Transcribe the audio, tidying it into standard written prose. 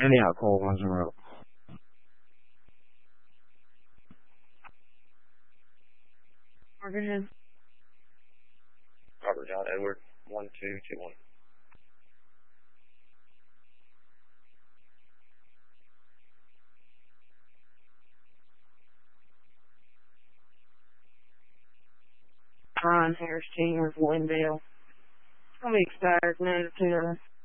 Anyhow, call 10. Morgan. Robert John Edward, 1221. Ron Harris Jr. of Wendell. I'll be expired 9 or 10.